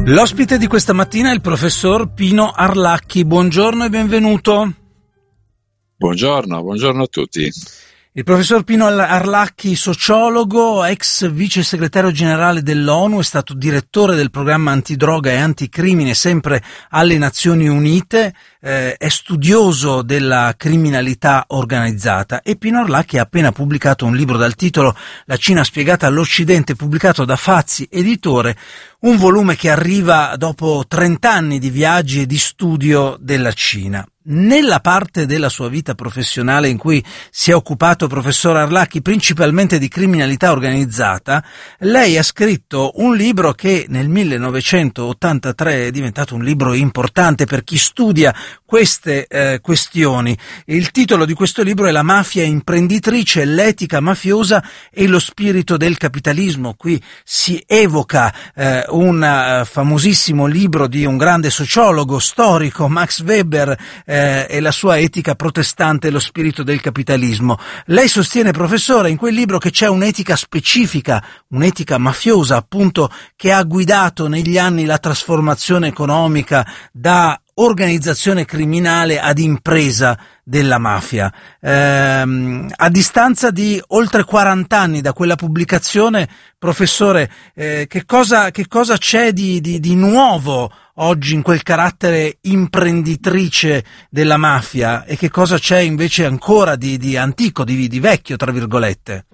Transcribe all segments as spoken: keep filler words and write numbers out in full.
L'ospite di questa mattina è il professor Pino Arlacchi. Buongiorno e benvenuto. Buongiorno, buongiorno a tutti. Il professor Pino Arlacchi, sociologo, ex vice segretario generale dell'ONU, è stato direttore del programma antidroga e anticrimine sempre alle Nazioni Unite, eh, è studioso della criminalità organizzata e Pino Arlacchi ha appena pubblicato un libro dal titolo La Cina spiegata all'Occidente, pubblicato da Fazzi Editore, un volume che arriva dopo trent'anni di viaggi e di studio della Cina. Nella parte della sua vita professionale in cui si è occupato, professor Arlacchi, principalmente di criminalità organizzata, lei ha scritto un libro che nel millenovecentottantatré è diventato un libro importante per chi studia queste eh, questioni. Il titolo di questo libro è La mafia imprenditrice, l'etica mafiosa e lo spirito del capitalismo. Qui si evoca eh, un uh, famosissimo libro di un grande sociologo storico, Max Weber, eh, e la sua etica protestante, lo spirito del capitalismo. Lei sostiene, professore, in quel libro che c'è un'etica specifica, un'etica mafiosa, appunto, che ha guidato negli anni la trasformazione economica da organizzazione criminale ad impresa della mafia. Ehm, a distanza di oltre quaranta anni da quella pubblicazione, professore, eh, che cosa, che cosa c'è di, di, di nuovo oggi in quel carattere imprenditrice della mafia e che cosa c'è invece ancora di, di antico, di, di vecchio, tra virgolette?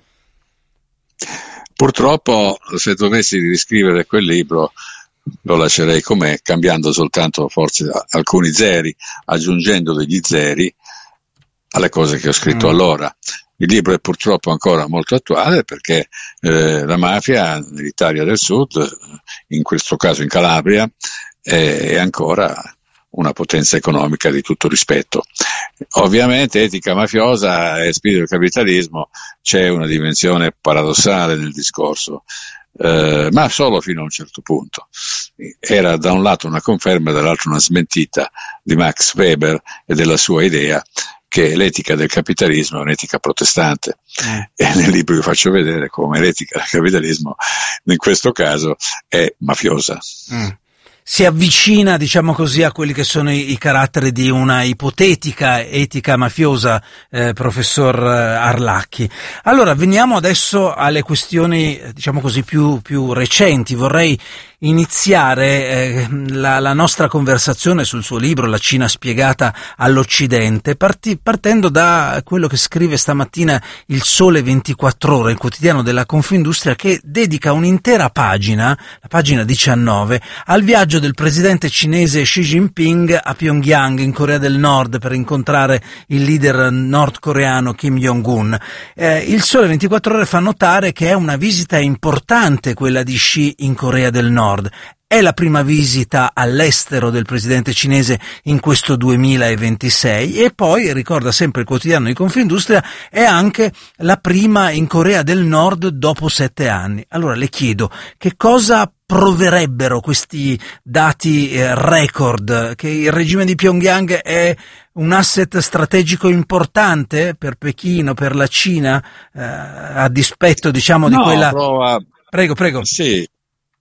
Purtroppo, se dovessi riscrivere quel libro, lo lascerei com'è, cambiando soltanto forse alcuni zeri, aggiungendo degli zeri alle cose che ho scritto mm. allora. Il libro è purtroppo ancora molto attuale perché eh, la mafia nell'Italia del Sud, in questo caso in Calabria, è, è ancora una potenza economica di tutto rispetto. Ovviamente etica mafiosa e spirito del capitalismo, c'è una dimensione paradossale nel discorso. Uh, ma solo fino a un certo punto. Era da un lato una conferma e dall'altro una smentita di Max Weber e della sua idea che l'etica del capitalismo è un'etica protestante, eh. e nel libro io faccio vedere come l'etica del capitalismo in questo caso è mafiosa. Mm. Si avvicina, diciamo così, a quelli che sono i, i caratteri di una ipotetica etica mafiosa, eh, professor Arlacchi. Allora, veniamo adesso alle questioni, diciamo così, più, più recenti. Vorrei iniziare eh, la, la nostra conversazione sul suo libro La Cina spiegata all'Occidente, parti, partendo da quello che scrive stamattina il Sole ventiquattro Ore, il quotidiano della Confindustria, che dedica un'intera pagina, la pagina diciannove, al viaggio del presidente cinese Xi Jinping a Pyongyang, in Corea del Nord, per incontrare il leader nordcoreano Kim Jong-un. Eh, il Sole ventiquattro Ore fa notare che è una visita importante quella di Xi in Corea del Nord. È la prima visita all'estero del presidente cinese in questo duemilaventisei e poi, ricorda sempre il quotidiano di Confindustria, è anche la prima in Corea del Nord dopo sette anni. Allora le chiedo, che cosa proverebbero questi dati eh, record, che il regime di Pyongyang è un asset strategico importante per Pechino, per la Cina, eh, a dispetto, diciamo, di no, quella... Prova... Prego, prego. Sì.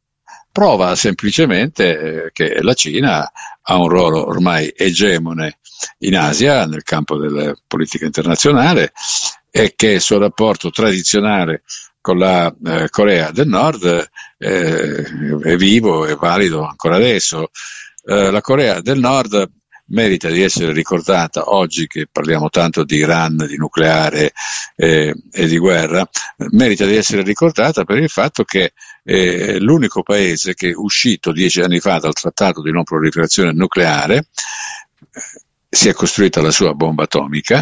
Prova semplicemente che la Cina ha un ruolo ormai egemone in Asia nel campo della politica internazionale e che il suo rapporto tradizionale con la eh, Corea del Nord eh, è vivo e valido ancora adesso. Eh, la Corea del Nord merita di essere ricordata oggi che parliamo tanto di Iran, di nucleare eh, e di guerra, merita di essere ricordata per il fatto che è l'unico paese che è uscito dieci anni fa dal trattato di non proliferazione nucleare, si è costruita la sua bomba atomica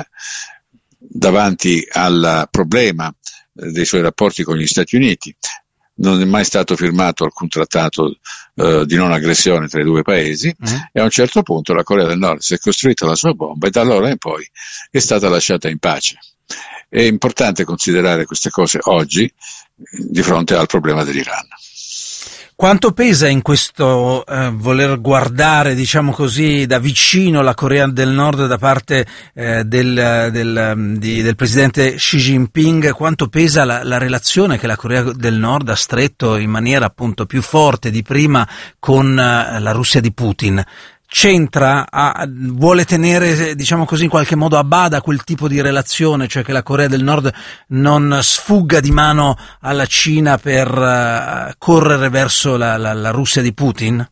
davanti al problema dei suoi rapporti con gli Stati Uniti. Non è mai stato firmato alcun trattato uh, di non aggressione tra i due paesi mm. e a un certo punto la Corea del Nord si è costruita la sua bomba e da allora in poi è stata lasciata in pace. È importante considerare queste cose oggi di fronte al problema dell'Iran. Quanto pesa in questo eh, voler guardare, diciamo così, da vicino la Corea del Nord da parte eh, del, del, di, del presidente Xi Jinping, quanto pesa la, la relazione che la Corea del Nord ha stretto in maniera appunto più forte di prima con eh, la Russia di Putin? C'entra, a, vuole tenere, diciamo così, in qualche modo a bada quel tipo di relazione, cioè che la Corea del Nord non sfugga di mano alla Cina per uh, correre verso la, la, la Russia di Putin?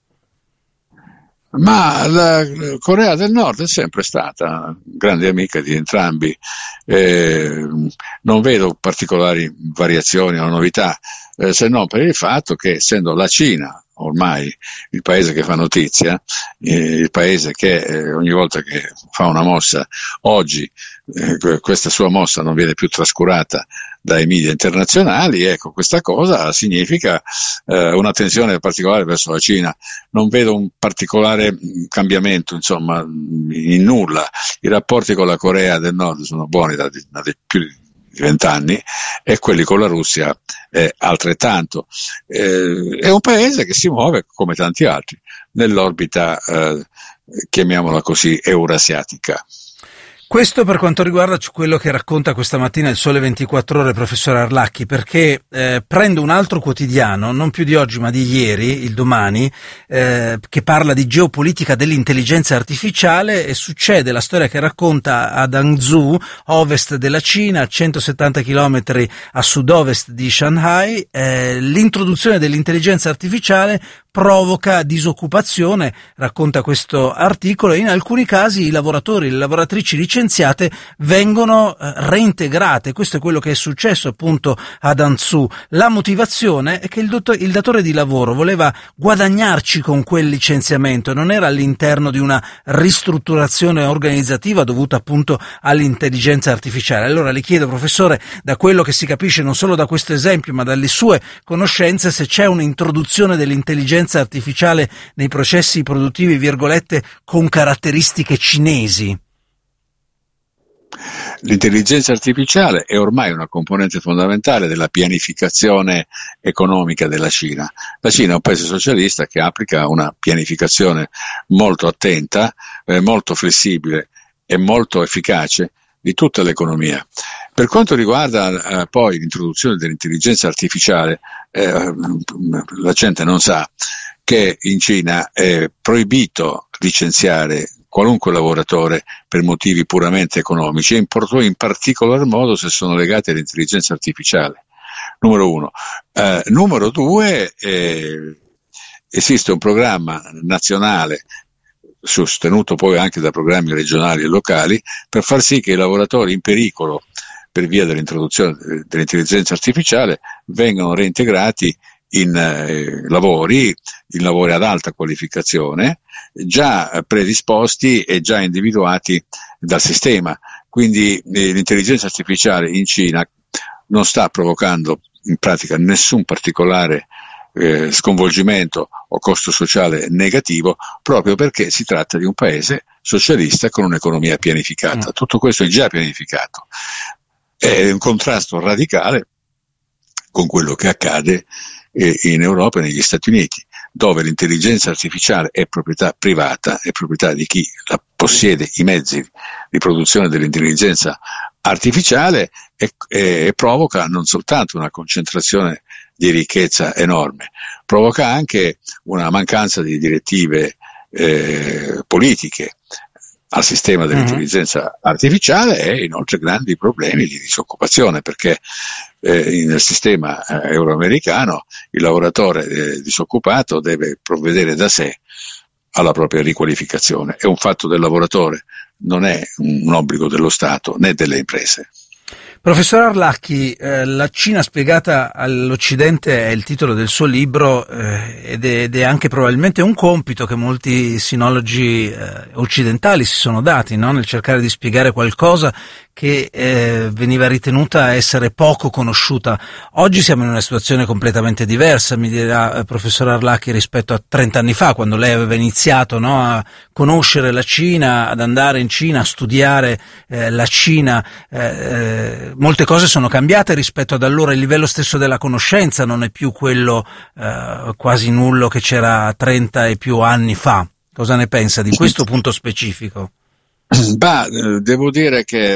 Ma la Corea del Nord è sempre stata grande amica di entrambi, eh, non vedo particolari variazioni o novità, eh, se non per il fatto che, essendo la Cina ormai il paese che fa notizia, eh, il paese che eh, ogni volta che fa una mossa, oggi eh, questa sua mossa non viene più trascurata dai media internazionali, ecco, questa cosa significa eh, un'attenzione particolare verso la Cina. Non vedo un particolare cambiamento, insomma, in nulla. I rapporti con la Corea del Nord sono buoni da, da più di vent'anni e quelli con la Russia eh, altrettanto. Eh, è un paese che si muove, come tanti altri, nell'orbita, eh, chiamiamola così, eurasiatica. Questo per quanto riguarda quello che racconta questa mattina il Sole ventiquattro Ore, professor Arlacchi, perché eh, prendo un altro quotidiano, non più di oggi ma di ieri, il Domani, eh, che parla di geopolitica dell'intelligenza artificiale, e succede la storia che racconta ad Hangzhou, ovest della Cina, a centosettanta chilometri a sud-ovest di Shanghai, eh, l'introduzione dell'intelligenza artificiale provoca disoccupazione, racconta questo articolo, e in alcuni casi i lavoratori e le lavoratrici licenziate vengono eh, reintegrate. Questo è quello che è successo appunto ad Hangzhou. La motivazione è che il, dott- il datore di lavoro voleva guadagnarci con quel licenziamento, non era all'interno di una ristrutturazione organizzativa dovuta appunto all'intelligenza artificiale. Allora le chiedo, professore, da quello che si capisce non solo da questo esempio ma dalle sue conoscenze, se c'è un'introduzione dell'intelligenza artificiale nei processi produttivi, virgolette, con caratteristiche cinesi. L'intelligenza artificiale è ormai una componente fondamentale della pianificazione economica della Cina. La Cina è un paese socialista che applica una pianificazione molto attenta, eh, molto flessibile e molto efficace di tutta l'economia. Per quanto riguarda eh, poi l'introduzione dell'intelligenza artificiale, eh, la gente non sa che in Cina è proibito licenziare qualunque lavoratore per motivi puramente economici, e in particolar modo se sono legati all'intelligenza artificiale. Numero uno. Eh, numero due, eh, esiste un programma nazionale sostenuto poi anche da programmi regionali e locali per far sì che i lavoratori in pericolo per via dell'introduzione dell'intelligenza artificiale vengano reintegrati in eh, lavori, in lavori ad alta qualificazione, già predisposti e già individuati dal sistema. Quindi eh, l'intelligenza artificiale in Cina non sta provocando in pratica nessun particolare eh, sconvolgimento o costo sociale negativo, proprio perché si tratta di un paese socialista con un'economia pianificata. Tutto questo è già pianificato. È un contrasto radicale con quello che accade eh, in Europa e negli Stati Uniti, dove l'intelligenza artificiale è proprietà privata, è proprietà di chi la possiede i mezzi di produzione dell'intelligenza artificiale e, e, e provoca non soltanto una concentrazione di ricchezza enorme, provoca anche una mancanza di direttive eh, politiche al sistema dell'intelligenza artificiale e inoltre grandi problemi di disoccupazione, perché eh, nel sistema eh, euroamericano il lavoratore eh, disoccupato deve provvedere da sé alla propria riqualificazione. È un fatto del lavoratore, non è un, un obbligo dello Stato né delle imprese. Professor Arlacchi, eh, la Cina spiegata all'Occidente è il titolo del suo libro eh, ed, è, ed è anche probabilmente un compito che molti sinologi eh, occidentali si sono dati, no? Nel cercare di spiegare qualcosa che eh, veniva ritenuta essere poco conosciuta. Oggi siamo in una situazione completamente diversa, mi dirà eh, professor Arlacchi, rispetto a trenta anni fa, quando lei aveva iniziato, no, a conoscere la Cina, ad andare in Cina, a studiare eh, la Cina. Eh, eh, molte cose sono cambiate rispetto ad allora, il livello stesso della conoscenza non è più quello eh, quasi nullo che c'era trenta e più anni fa. Cosa ne pensa di questo punto specifico? Bah, devo dire che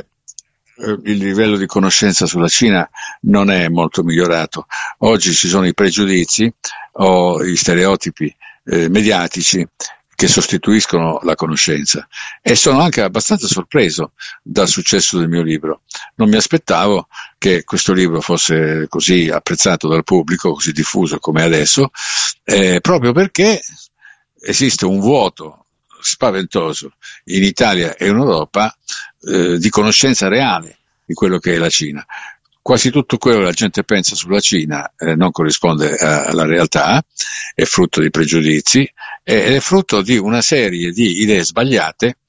il livello di conoscenza sulla Cina non è molto migliorato. Oggi ci sono i pregiudizi o gli stereotipi eh, mediatici che sostituiscono la conoscenza, e sono anche abbastanza sorpreso dal successo del mio libro. Non mi aspettavo che questo libro fosse così apprezzato dal pubblico, così diffuso come adesso, eh, proprio perché esiste un vuoto spaventoso in Italia e in Europa eh, di conoscenza reale di quello che è la Cina. Quasi tutto quello che la gente pensa sulla Cina eh, non corrisponde a, alla realtà, è frutto di pregiudizi ed è frutto di una serie di idee sbagliate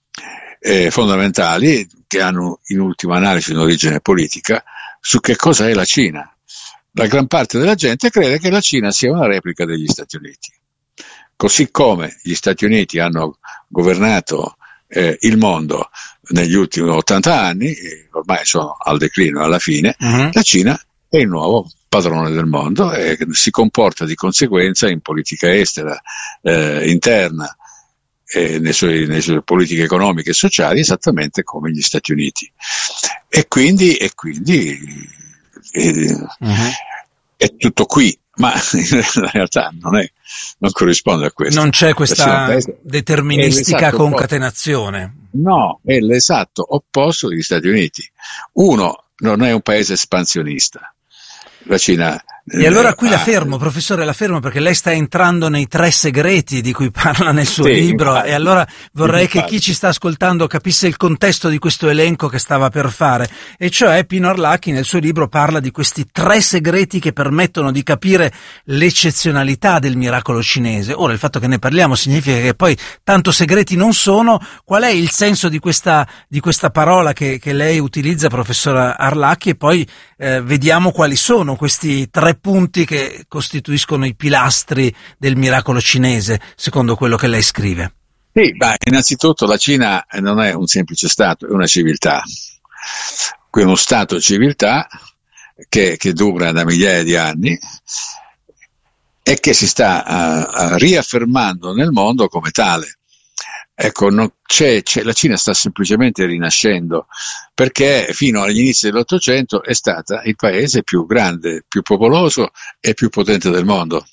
eh, fondamentali, che hanno in ultima analisi un'origine politica, su che cosa è la Cina. La gran parte della gente crede che la Cina sia una replica degli Stati Uniti. Così come gli Stati Uniti hanno governato eh, il mondo negli ultimi ottanta anni, ormai sono al declino alla fine, uh-huh. La Cina è il nuovo padrone del mondo e si comporta di conseguenza in politica estera, eh, interna e nelle sue, nelle sue politiche economiche e sociali esattamente come gli Stati Uniti. E quindi, e quindi eh, uh-huh. è tutto qui. Ma in realtà non, è, non corrisponde a questo. Non c'è questa deterministica concatenazione. Opposto. No, è l'esatto opposto degli Stati Uniti. Uno non è un paese espansionista. La Cina. E allora qui ah, la fermo, professore, la fermo, perché lei sta entrando nei tre segreti di cui parla nel suo sì, libro, infatti, e allora vorrei infatti. che chi ci sta ascoltando capisse il contesto di questo elenco che stava per fare, e cioè Pino Arlacchi nel suo libro parla di questi tre segreti che permettono di capire l'eccezionalità del miracolo cinese. Ora, il fatto che ne parliamo significa che poi tanto segreti non sono. Qual è il senso di questa, di questa parola che, che lei utilizza, professor Arlacchi, e poi eh, vediamo quali sono questi tre punti che costituiscono i pilastri del miracolo cinese, secondo quello che lei scrive. Sì, beh, innanzitutto la Cina non è un semplice stato, è una civiltà. Qui è uno stato civiltà che, che dura da migliaia di anni e che si sta uh, riaffermando nel mondo come tale. Ecco, non c'è, c'è, la Cina sta semplicemente rinascendo, perché fino agli inizi dell'Ottocento è stata il paese più grande, più popoloso e più potente del mondo.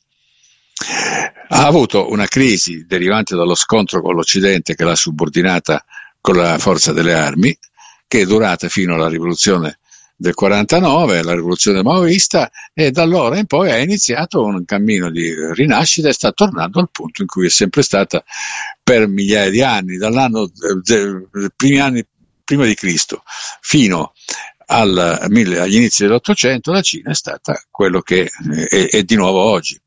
Ha avuto una crisi derivante dallo scontro con l'Occidente che l'ha subordinata con la forza delle armi, che è durata fino alla rivoluzione del quarantanove, la rivoluzione maoista, e da allora in poi ha iniziato un cammino di rinascita e sta tornando al punto in cui è sempre stata per migliaia di anni, dall'anno dei primi anni prima di Cristo fino al, agli inizi dell'Ottocento. La Cina è stata quello che è, è di nuovo oggi.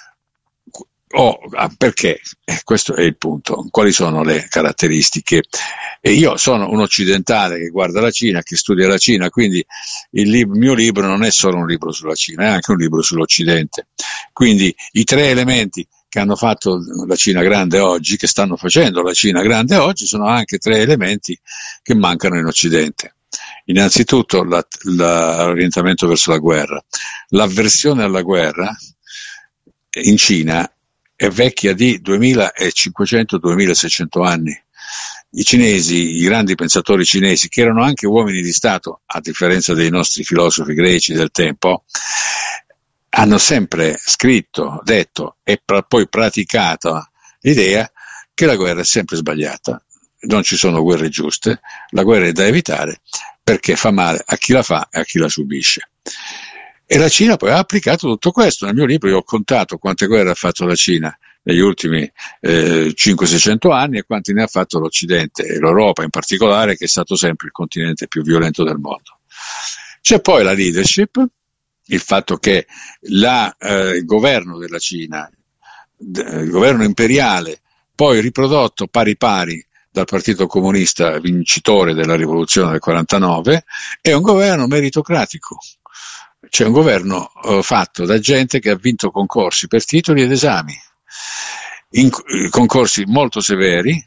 Oh, perché? Eh, questo è il punto. Quali sono le caratteristiche? E io sono un occidentale che guarda la Cina, che studia la Cina, quindi il lib- mio libro non è solo un libro sulla Cina, è anche un libro sull'Occidente. Quindi i tre elementi che hanno fatto la Cina grande oggi, che stanno facendo la Cina grande oggi, sono anche tre elementi che mancano in Occidente. Innanzitutto la, la, l'orientamento verso la guerra. L'avversione alla guerra in Cina è vecchia di duemilacinquecento duemilaseicento anni. I cinesi, i grandi pensatori cinesi, che erano anche uomini di Stato, a differenza dei nostri filosofi greci del tempo, hanno sempre scritto, detto e pra- poi praticato l'idea che la guerra è sempre sbagliata, non ci sono guerre giuste, la guerra è da evitare perché fa male a chi la fa e a chi la subisce. E la Cina poi ha applicato tutto questo. Nel mio libro io ho contato quante guerre ha fatto la Cina negli ultimi eh, cinquecento seicento anni e quanti ne ha fatto l'Occidente e l'Europa in particolare, che è stato sempre il continente più violento del mondo. C'è poi la leadership, il fatto che la, eh, il governo della Cina, d- il governo imperiale, poi riprodotto pari pari dal Partito Comunista vincitore della rivoluzione del quarantanove, è un governo meritocratico, cioè un governo eh, fatto da gente che ha vinto concorsi per titoli ed esami, in, concorsi molto severi,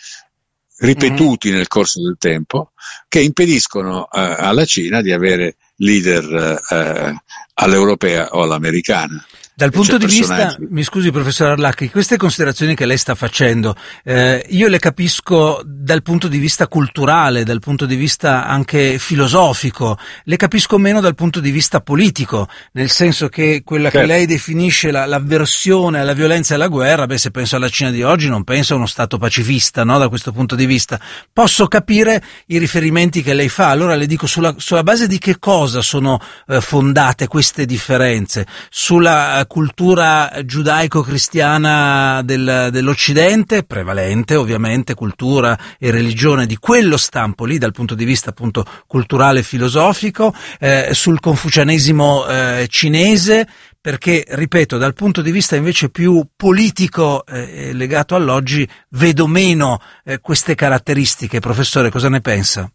ripetuti mm-hmm. nel corso del tempo, che impediscono eh, alla Cina di avere leader eh, all'europea o all'americana. Dal punto di vista, mi scusi professor Arlacchi, queste considerazioni che lei sta facendo, eh, io le capisco dal punto di vista culturale, dal punto di vista anche filosofico, le capisco meno dal punto di vista politico, nel senso che quella certo. che lei definisce la, l'avversione alla violenza e alla guerra, beh, se penso alla Cina di oggi non penso a uno stato pacifista, no, da questo punto di vista. Posso capire i riferimenti che lei fa, allora le dico sulla, sulla base di che cosa sono eh, fondate queste differenze? Sulla eh, cultura giudaico-cristiana del, dell'Occidente, prevalente ovviamente, cultura e religione di quello stampo lì dal punto di vista appunto culturale e filosofico, eh, sul confucianesimo eh, cinese, perché, ripeto, dal punto di vista invece più politico eh, legato all'oggi, vedo meno eh, queste caratteristiche. Professore, cosa ne pensa?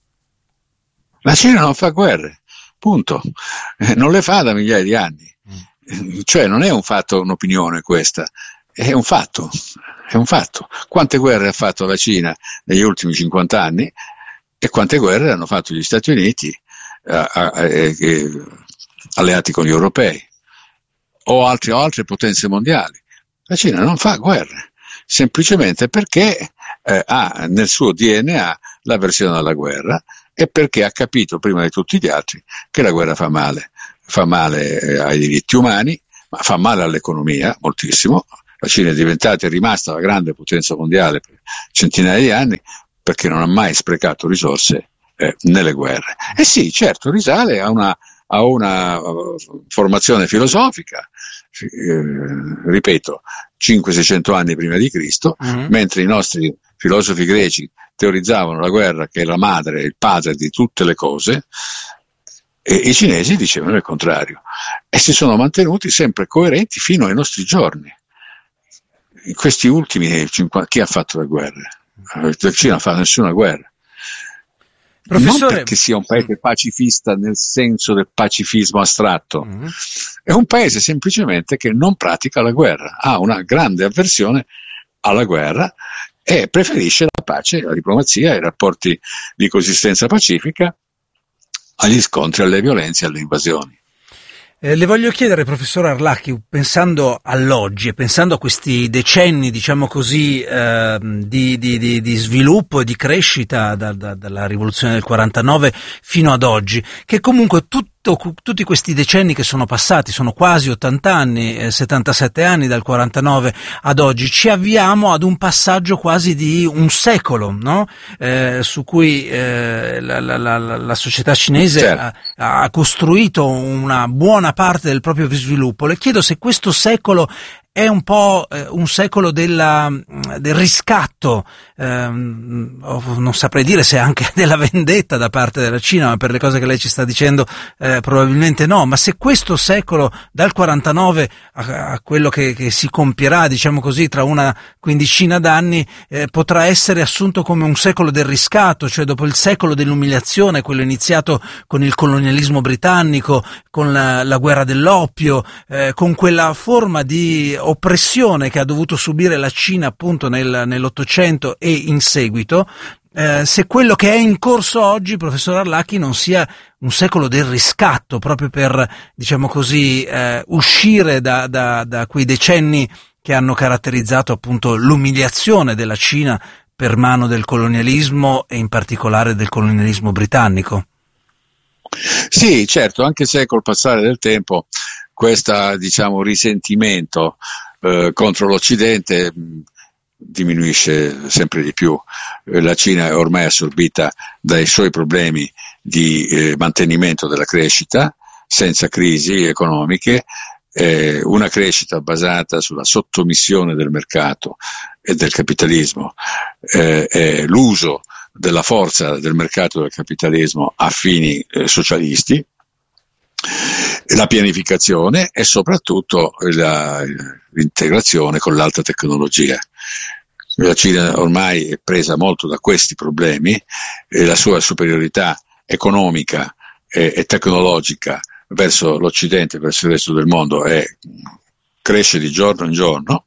La Cina non fa guerre, punto. Eh, non le fa da migliaia di anni. Cioè non è un fatto, un'opinione questa, è un fatto, è un fatto. Quante guerre ha fatto la Cina negli ultimi cinquanta anni e quante guerre hanno fatto gli Stati Uniti eh, eh, alleati con gli europei o, altri, o altre potenze mondiali. La Cina non fa guerre, semplicemente perché eh, ha nel suo D N A l'avversione alla guerra e perché ha capito prima di tutti gli altri che la guerra fa male. Fa male ai diritti umani, ma fa male all'economia moltissimo. La Cina è diventata e rimasta la grande potenza mondiale per centinaia di anni perché non ha mai sprecato risorse eh, nelle guerre. E sì, certo, risale a una, a una uh, formazione filosofica, eh, ripeto, cinquecento seicento anni prima di Cristo, mm-hmm. mentre i nostri filosofi greci teorizzavano la guerra che è la madre, il padre di tutte le cose, e i cinesi dicevano il contrario e si sono mantenuti sempre coerenti fino ai nostri giorni. In questi ultimi cinquanta, chi ha fatto le guerre? La Cina non fa nessuna guerra. Professore... Non perché sia un paese pacifista nel senso del pacifismo astratto, mm-hmm. è un paese semplicemente che non pratica la guerra, ha una grande avversione alla guerra e preferisce la pace, la diplomazia, i rapporti di coesistenza pacifica agli scontri, alle violenze e alle invasioni. Eh, le voglio chiedere, professor Arlacchi, pensando all'oggi e pensando a questi decenni, diciamo così, eh, di, di, di, di sviluppo e di crescita da, da, dalla rivoluzione del quarantanove fino ad oggi, che comunque tutto tutti questi decenni che sono passati, sono quasi ottanta anni, eh, settantasette anni dal quarantanove ad oggi, ci avviamo ad un passaggio quasi di un secolo, no? Eh, su cui eh, la, la, la, la società cinese certo. ha, ha costruito una buona parte del proprio sviluppo. Le chiedo se questo secolo è un po' eh, un secolo della, del riscatto, ehm, non saprei dire se anche della vendetta da parte della Cina, ma per le cose che lei ci sta dicendo eh, probabilmente no, ma se questo secolo dal quarantanove a, a quello che, che si compierà, diciamo così, tra una quindicina d'anni, eh, potrà essere assunto come un secolo del riscatto, cioè dopo il secolo dell'umiliazione, quello iniziato con il colonialismo britannico, con la, la guerra dell'oppio, eh, con quella forma di oppressione che ha dovuto subire la Cina appunto nel, nell'Ottocento e in seguito, eh, se quello che è in corso oggi, professor Arlacchi, non sia un secolo del riscatto, proprio per, diciamo così, eh, uscire da, da, da quei decenni che hanno caratterizzato appunto l'umiliazione della Cina per mano del colonialismo e in particolare del colonialismo britannico. Sì, certo, anche se col passare del tempo questo, diciamo, risentimento eh, contro l'Occidente mh, diminuisce sempre di più. Eh, la Cina è ormai assorbita dai suoi problemi di eh, mantenimento della crescita senza crisi economiche, eh, una crescita basata sulla sottomissione del mercato e del capitalismo, eh, e l'uso della forza del mercato e del capitalismo a fini eh, socialisti, la pianificazione e soprattutto la, l'integrazione con l'alta tecnologia. La Cina ormai è presa molto da questi problemi e la sua superiorità economica e, e tecnologica verso l'Occidente, verso il resto del mondo, è, cresce di giorno in giorno.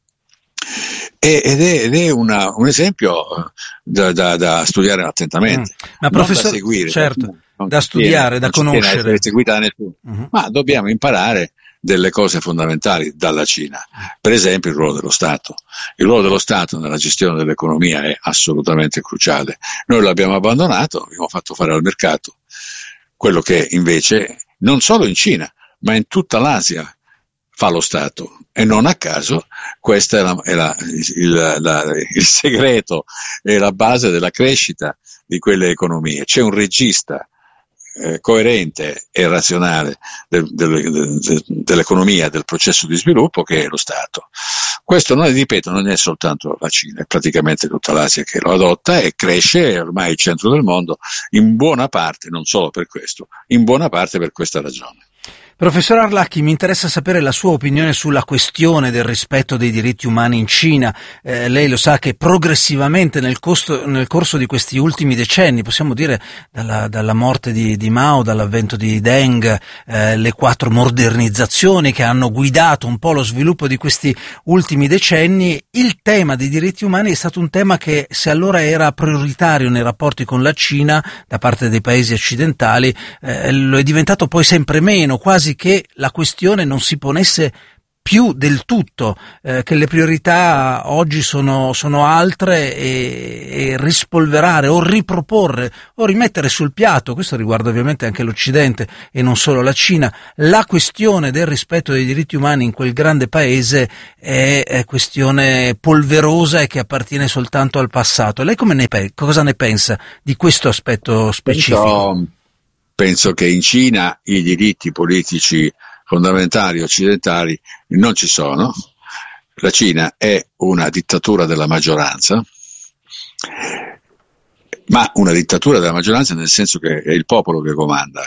Ed è, ed è una, un esempio da, da, da studiare attentamente, mm. ma non professor, da seguire, certo, non da studiare, da conoscere, seguita da nessuno, uh-huh. ma dobbiamo imparare delle cose fondamentali dalla Cina, per esempio il ruolo dello Stato. Il ruolo dello Stato nella gestione dell'economia è assolutamente cruciale. Noi l'abbiamo abbandonato, abbiamo fatto fare al mercato quello che invece non solo in Cina, ma in tutta l'Asia fa lo Stato, e non a caso questo è, la, è la, il, la, il segreto e la base della crescita di quelle economie. C'è un regista eh, coerente e razionale del, del, del, dell'economia, del processo di sviluppo, che è lo Stato. Questo, non, ripeto, non è soltanto la Cina, è praticamente tutta l'Asia che lo adotta e cresce, è ormai il centro del mondo, in buona parte, non solo per questo, in buona parte per questa ragione. Professor Arlacchi, mi interessa sapere la sua opinione sulla questione del rispetto dei diritti umani in Cina. Eh, lei lo sa che progressivamente nel, costo, nel corso di questi ultimi decenni, possiamo dire dalla, dalla morte di, di Mao, dall'avvento di Deng, eh, le quattro modernizzazioni che hanno guidato un po' lo sviluppo di questi ultimi decenni, il tema dei diritti umani è stato un tema che, se allora era prioritario nei rapporti con la Cina da parte dei paesi occidentali, eh, lo è diventato poi sempre meno, quasi che la questione non si ponesse più del tutto, eh, che le priorità oggi sono, sono altre, e, e rispolverare o riproporre o rimettere sul piatto, questo riguarda ovviamente anche l'Occidente e non solo la Cina, la questione del rispetto dei diritti umani in quel grande paese è, è questione polverosa e che appartiene soltanto al passato. Lei come ne, cosa ne pensa di questo aspetto specifico? Penso, penso che in Cina i diritti politici fondamentali occidentali non ci sono. La Cina è una dittatura della maggioranza, ma una dittatura della maggioranza nel senso che è il popolo che comanda.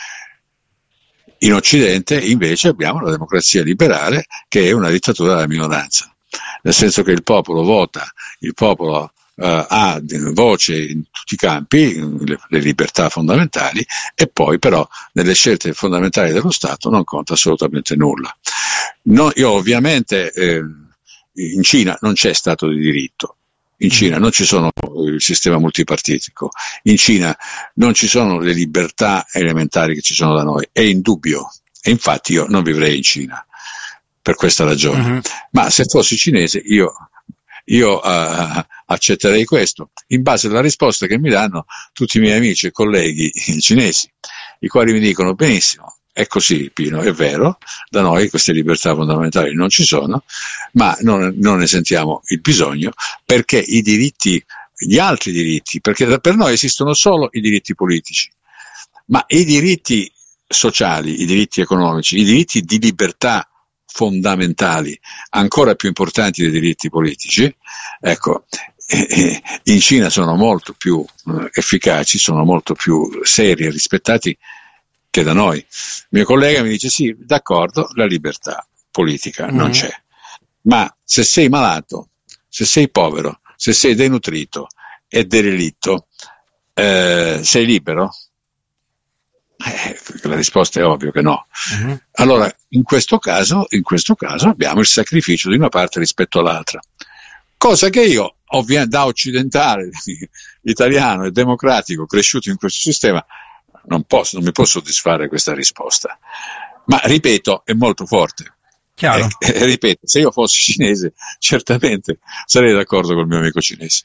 In Occidente invece abbiamo la democrazia liberale, che è una dittatura della minoranza, nel senso che il popolo vota, il popolo Uh, ha voce in tutti i campi, le, le libertà fondamentali, e poi però nelle scelte fondamentali dello Stato non conta assolutamente nulla. No, io ovviamente eh, in Cina non c'è Stato di diritto, in Cina non ci sono il sistema multipartitico, in Cina non ci sono le libertà elementari che ci sono da noi, è indubbio, e infatti io non vivrei in Cina per questa ragione. Uh-huh. Ma se fossi cinese io Io uh, accetterei questo, in base alla risposta che mi danno tutti i miei amici e colleghi cinesi, i quali mi dicono: benissimo, è così Pino, è vero, da noi queste libertà fondamentali non ci sono, ma non, non ne sentiamo il bisogno, perché i diritti, gli altri diritti, perché per noi esistono solo i diritti politici, ma i diritti sociali, i diritti economici, i diritti di libertà fondamentali, ancora più importanti dei diritti politici, ecco, eh, in Cina sono molto più eh, efficaci, sono molto più seri e rispettati che da noi. Il mio collega mi dice: sì, d'accordo, la libertà politica mm. non c'è, ma se sei malato, se sei povero, se sei denutrito e derelitto, eh, sei libero? Eh, la risposta è ovvio che no. Uh-huh. Allora, in questo caso, in questo caso abbiamo il sacrificio di una parte rispetto all'altra, cosa che io, ovviamente, da occidentale, italiano e democratico, cresciuto in questo sistema, non posso, non mi può soddisfare questa risposta. Ma ripeto, è molto forte. Chiaro. E, e, ripeto, se io fossi cinese, certamente sarei d'accordo col mio amico cinese.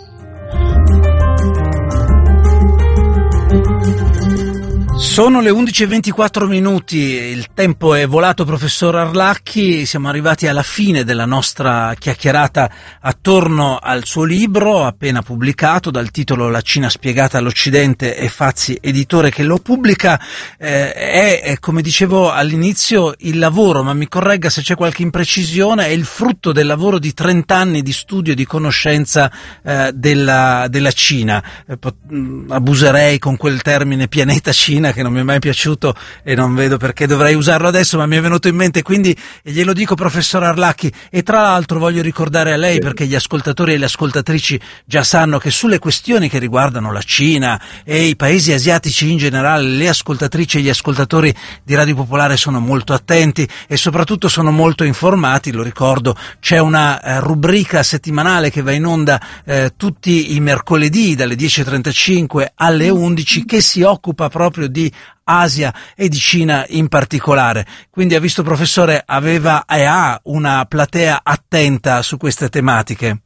Sono le undici e ventiquattro minuti, il tempo è volato, professor Arlacchi, siamo arrivati alla fine della nostra chiacchierata attorno al suo libro appena pubblicato dal titolo La Cina spiegata all'Occidente, e Fazzi editore che lo pubblica. Eh, è, è, come dicevo all'inizio, il lavoro, ma mi corregga se c'è qualche imprecisione, è il frutto del lavoro di trent'anni di studio e di conoscenza eh, della, della Cina. Eh, pot, abuserei con quel termine pianeta Cina, Cina, che non mi è mai piaciuto e non vedo perché dovrei usarlo adesso, ma mi è venuto in mente, quindi glielo dico, professor Arlacchi. E tra l'altro voglio ricordare a lei, sì, perché gli ascoltatori e le ascoltatrici già sanno che sulle questioni che riguardano la Cina e i paesi asiatici in generale, le ascoltatrici e gli ascoltatori di Radio Popolare sono molto attenti e soprattutto sono molto informati. Lo ricordo, c'è una eh, rubrica settimanale che va in onda eh, tutti i mercoledì dalle dieci e trentacinque alle undici, che si occupa proprio di Asia e di Cina in particolare. Quindi ha visto, professore, aveva e ha una platea attenta su queste tematiche.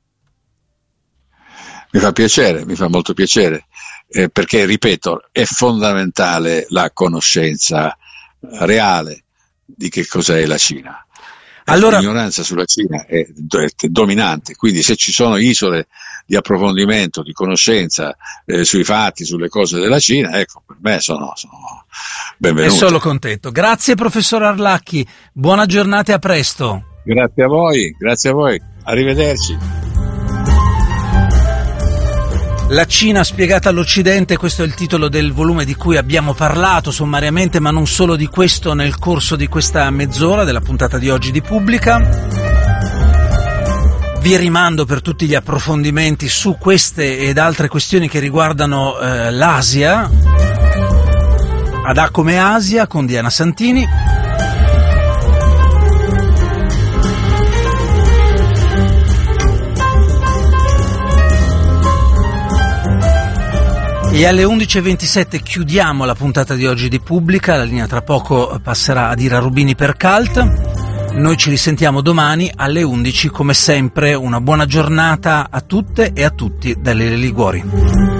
Mi fa piacere, mi fa molto piacere, eh, perché, ripeto, è fondamentale la conoscenza reale di che cos'è la Cina. Allora, l'ignoranza sulla Cina è, è dominante, quindi se ci sono isole di approfondimento, di conoscenza eh, sui fatti, sulle cose della Cina, ecco, per me sono, sono benvenute. È solo contento. Grazie professor Arlacchi, buona giornata e a presto. Grazie a voi, grazie a voi, arrivederci. La Cina spiegata all'Occidente, questo è il titolo del volume di cui abbiamo parlato sommariamente, ma non solo di questo, nel corso di questa mezz'ora della puntata di oggi di Pubblica. Vi rimando per tutti gli approfondimenti su queste ed altre questioni che riguardano eh, l'Asia, ad A come Asia con Diana Santini. E alle undici e ventisette chiudiamo la puntata di oggi di Pubblica, la linea tra poco passerà ad Ira Rubini per Cult. Noi ci risentiamo domani alle undici, come sempre una buona giornata a tutte e a tutti da Lele Liguori.